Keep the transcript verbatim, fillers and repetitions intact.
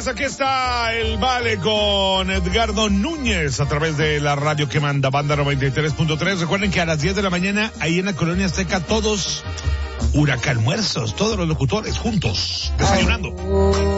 aquí está el Vale con Edgardo Núñez a través de la radio que manda Banda noventa y tres punto tres. Recuerden que a las diez de la mañana, ahí en la Colonia Azteca, todos huracanmuerzos, todos los locutores juntos, desayunando.